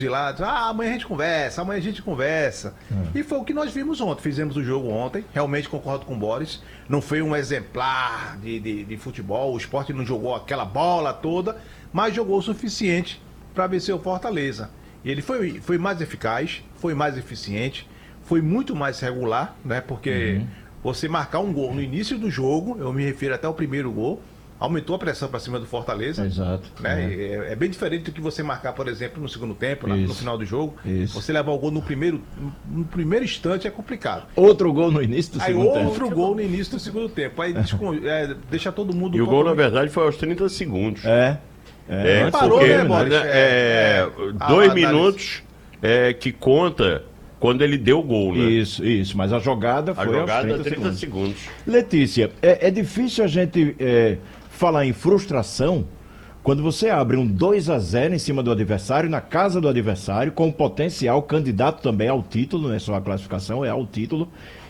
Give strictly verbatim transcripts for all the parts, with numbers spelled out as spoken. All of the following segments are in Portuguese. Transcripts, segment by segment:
de lá, ah, amanhã a gente conversa, amanhã a gente conversa. Hum. E foi o que nós vimos ontem. Fizemos o jogo ontem. Realmente concordo com o Boris. Não foi um exemplar de, de, de futebol. O Sport não jogou aquela bola toda, mas jogou o suficiente para vencer o Fortaleza. E ele foi, foi mais eficaz, foi mais eficiente, foi muito mais regular, né? Porque uhum. você marcar um gol no início do jogo, eu me refiro até ao primeiro gol, aumentou a pressão para cima do Fortaleza. Exato. Né? É. É bem diferente do que você marcar, por exemplo, no segundo tempo, na, no final do jogo. Isso. Você levar o gol no primeiro, no primeiro instante é complicado. Outro gol no início do Aí, segundo outro tempo. Outro gol no início do segundo tempo. Aí é, deixa todo mundo... E um o gol, na verdade, foi aos trinta segundos. É. É, é parou, porque, né, Boris? É, é, é, dois ah, minutos é, que conta... Quando ele deu o gol, né? Isso, isso. Mas a jogada foi a jogada aos trinta, trinta segundos. segundos. Letícia, é, é difícil a gente é, falar em frustração quando você abre um dois a zero em cima do adversário, na casa do adversário, com potencial candidato também ao título, não é só a classificação, é ao título.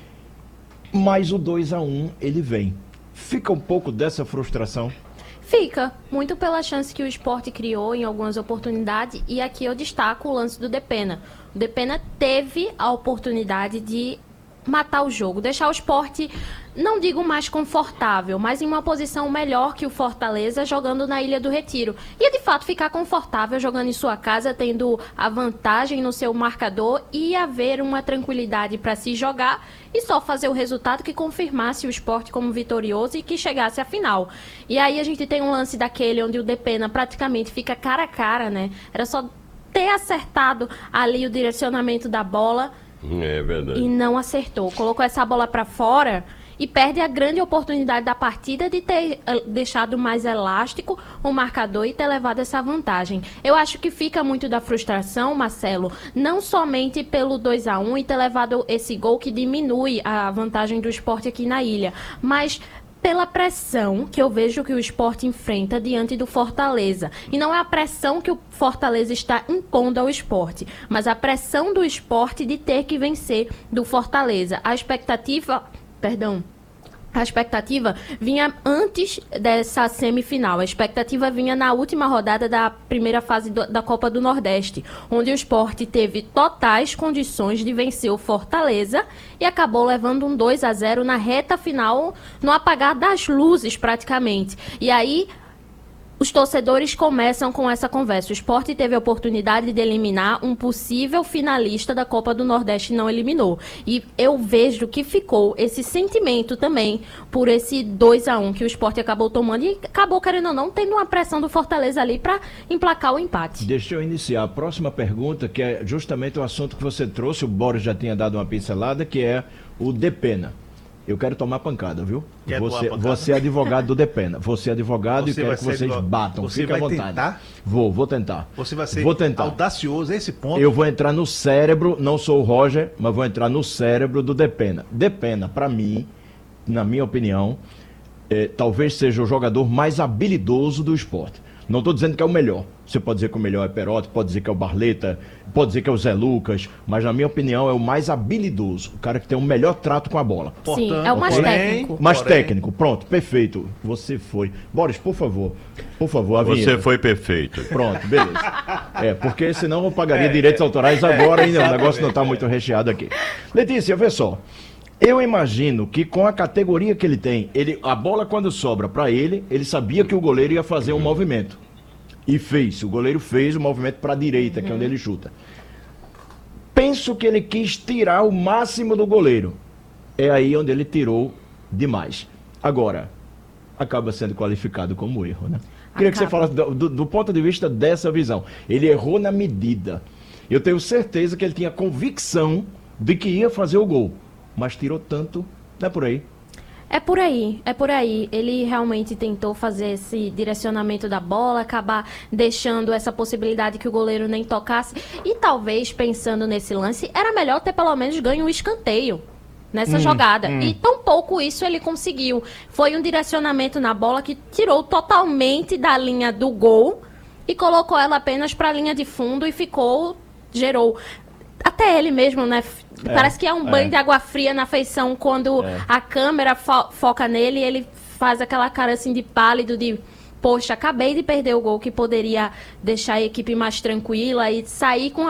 Mas o dois a um, ele vem. Fica um pouco dessa frustração? Fica, muito pela chance que o Sport criou em algumas oportunidades, e aqui eu destaco o lance do Depena. O Depena teve a oportunidade de matar o jogo, deixar o Sport, não digo mais confortável, mas em uma posição melhor que o Fortaleza jogando na Ilha do Retiro. E de fato ficar confortável jogando em sua casa, tendo a vantagem no seu marcador e haver uma tranquilidade para se jogar e só fazer o resultado que confirmasse o Sport como vitorioso e que chegasse à final. E aí a gente tem um lance daquele onde o Depena praticamente fica cara a cara, né? Era só ter acertado ali o direcionamento da bola. É verdade. E não acertou. Colocou essa bola para fora e perde a grande oportunidade da partida de ter uh, deixado mais elástico o marcador e ter levado essa vantagem. Eu acho que fica muito da frustração, Marcelo, não somente pelo dois a um e ter levado esse gol que diminui a vantagem do Sport aqui na ilha, mas pela pressão que eu vejo que o Sport enfrenta diante do Fortaleza. E não é a pressão que o Fortaleza está impondo ao Sport, mas a pressão do Sport de ter que vencer do Fortaleza. A expectativa... Perdão. A expectativa vinha antes dessa semifinal. A expectativa vinha na última rodada da primeira fase do, da Copa do Nordeste, onde o Sport teve totais condições de vencer o Fortaleza e acabou levando um dois a zero na reta final, no apagar das luzes praticamente. E aí os torcedores começam com essa conversa. O Sport teve a oportunidade de eliminar um possível finalista da Copa do Nordeste e não eliminou. E eu vejo que ficou esse sentimento também por esse dois a um que o Sport acabou tomando e acabou, querendo ou não, tendo uma pressão do Fortaleza ali para emplacar o empate. Deixa eu iniciar a próxima pergunta, que é justamente o assunto que você trouxe, o Boris já tinha dado uma pincelada, que é o Depena. Eu quero tomar pancada, viu? Quer você, pancada? Você é advogado do Depena. Você é advogado você e quero que vocês advogado. batam. Você Fique à vai vontade. tentar? Vou, vou tentar. Você vai ser vou tentar. audacioso a esse ponto? Eu vou entrar no cérebro, não sou o Roger, mas vou entrar no cérebro do Depena. Depena, para mim, na minha opinião, é, talvez seja o jogador mais habilidoso do esporte. Não estou dizendo que é o melhor. Você pode dizer que o melhor é Perotti, pode dizer que é o Barleta, pode dizer que é o Zé Lucas, mas na minha opinião é o mais habilidoso, o cara que tem o melhor trato com a bola. Sim, Portanto, é o mais porém, técnico. Mais porém... técnico, pronto, perfeito. Você foi. Boris, por favor, por favor, a vinheta. Você foi perfeito. Pronto, beleza. É, porque senão eu pagaria é, direitos é, autorais agora e é, o negócio não está muito recheado aqui. Letícia, vê só. Eu imagino que com a categoria que ele tem, ele, a bola quando sobra para ele, ele sabia que o goleiro ia fazer um uhum. movimento. E fez, o goleiro fez o movimento para a direita, uhum. que é onde ele chuta. Penso que ele quis tirar o máximo do goleiro. É aí onde ele tirou demais. Agora, acaba sendo qualificado como erro, né? Queria acaba. que você falasse do, do, do ponto de vista dessa visão. Ele errou na medida. Eu tenho certeza que ele tinha convicção de que ia fazer o gol. Mas tirou tanto, não é por aí. É por aí, é por aí. Ele realmente tentou fazer esse direcionamento da bola, acabar deixando essa possibilidade que o goleiro nem tocasse. E talvez, pensando nesse lance, era melhor ter pelo menos ganho um escanteio nessa hum, jogada. Hum. E tão pouco isso ele conseguiu. Foi um direcionamento na bola que tirou totalmente da linha do gol e colocou ela apenas para a linha de fundo e ficou, gerou... Até ele mesmo, né? É, Parece que é um banho é. de água fria na feição quando é. a câmera fo foca nele e ele faz aquela cara assim de pálido, de poxa, acabei de perder o gol que poderia deixar a equipe mais tranquila e sair com a